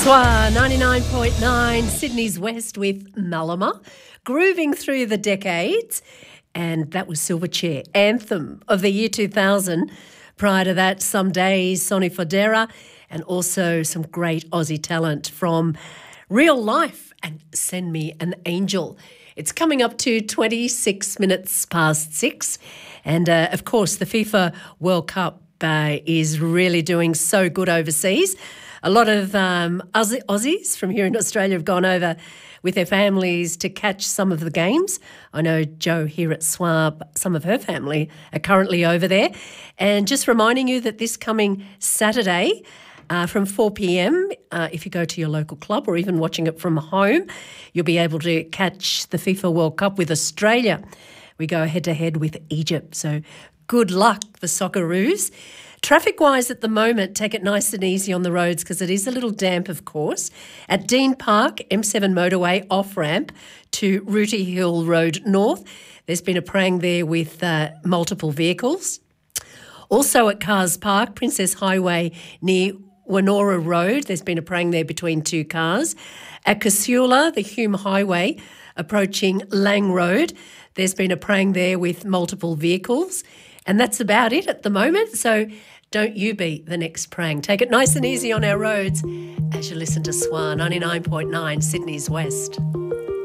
SWA 99.9, Sydney's West with Malama, grooving through the decades. And that was Silverchair, anthem of the year 2000. Prior to that, Some Days, Sonny Fodera, and also some great Aussie talent from Real Life and Send Me an Angel. It's coming up to 26 minutes past 6. And, of course, the FIFA World Cup is really doing so good overseas. A lot of Aussies from here in Australia have gone over with their families to catch some of the games. I know Jo here at SWA, some of her family are currently over there. And just reminding you that this coming Saturday from 4 p.m, if you go to your local club or even watching it from home, you'll be able to catch the FIFA World Cup with Australia. We go head-to-head with Egypt. So good luck, the Socceroos. Traffic-wise at the moment, take it nice and easy on the roads because it is a little damp, of course. At Dean Park, M7 motorway off-ramp to Rooty Hill Road North, there's been a prang there with multiple vehicles. Also at Cars Park, Princess Highway near Wenora Road, there's been a prang there between two cars. At Casula, the Hume Highway approaching Lang Road, there's been a prang there with multiple vehicles. And that's about it at the moment, so don't you be the next prang. Take it nice and easy on our roads as you listen to SWA 99.9, Sydney's West.